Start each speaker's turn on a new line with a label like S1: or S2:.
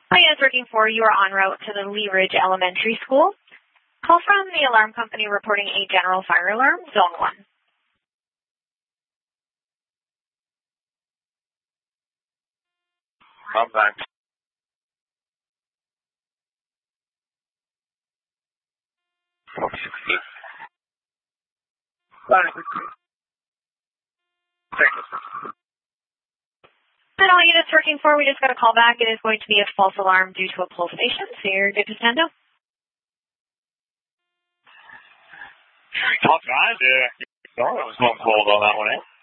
S1: Unit working 4, you are en route to the Lee Ridge Elementary School. Call from the alarm company reporting a general fire alarm, Zone 1.
S2: Come back.
S1: And all units working 4, we just got a call back. It is going to be a false alarm due to a pull station, so you're good to stand up.
S2: Top guys, yeah. I was going cold on that one, eh?